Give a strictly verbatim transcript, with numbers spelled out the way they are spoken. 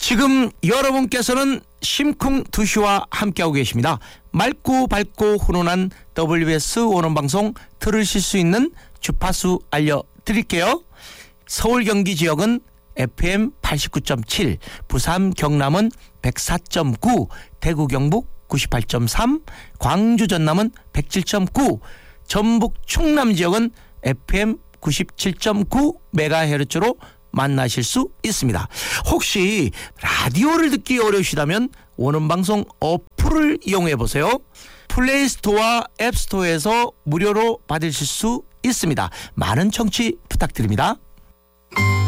지금 여러분께서는 심쿵 두 시와 함께하고 계십니다. 맑고 밝고 훈훈한 더블유에스 원어방송 들으실 수 있는 주파수 알려드릴게요. 서울 경기 지역은 에프엠 팔십구 점 칠, 부산 경남은 백사 점 구, 대구 경북 구십팔 점 삼, 광주 전남은 백칠 점 구, 전북 충남 지역은 에프엠 구십칠 점 구 메가헤르츠로 만나실 수 있습니다. 혹시 라디오를 듣기 어려우시다면 원음방송 어플을 이용해 보세요. 플레이스토어와 앱스토어에서 무료로 받으실 수 있습니다. 많은 청취 부탁드립니다.